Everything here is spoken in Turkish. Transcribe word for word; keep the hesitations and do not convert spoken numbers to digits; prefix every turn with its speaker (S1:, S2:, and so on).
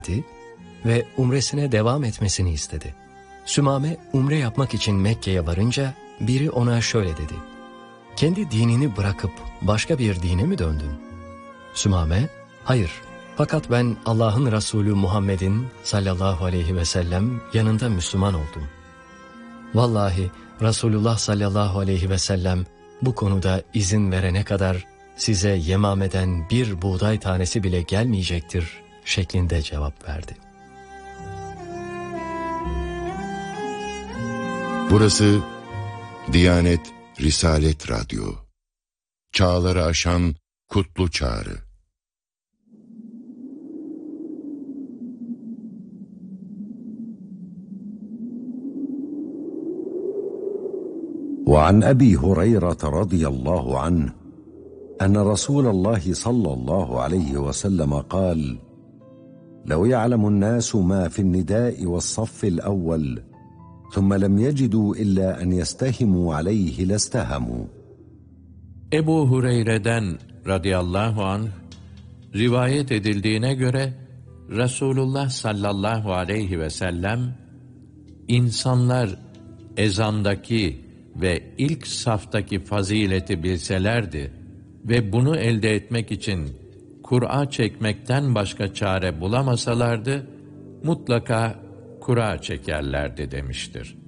S1: etti ve umresine devam etmesini istedi. Sümame umre yapmak için Mekke'ye varınca biri ona şöyle dedi: "Kendi dinini bırakıp başka bir dine mi döndün?" Sümame, "Hayır, fakat ben Allah'ın Resulü Muhammed'in sallallahu aleyhi ve sellem yanında Müslüman oldum. Vallahi Resulullah sallallahu aleyhi ve sellem bu konuda izin verene kadar size Yemame'den bir buğday tanesi bile gelmeyecektir" şeklinde cevap verdi.
S2: Burası Diyanet Risalet Radyo. Çağları aşan kutlu çağrı.
S3: وعن أبي هريرة رضي الله عنه أن رسول الله صلى الله عليه وسلم قال: لو يعلم الناس ما في النداء والصف الأول ثم لم يجدوا إلا أن يستهموا عليه لاستهموا.
S4: Ebu Hureyre'den radıyallahu anh rivayet edildiğine göre Resulullah sallallahu aleyhi ve sellem, insanlar ezandaki ve ilk saftaki fazileti bilselerdi ve bunu elde etmek için Kur'a çekmekten başka çare bulamasalardı, mutlaka Kur'a çekerlerdi demiştir.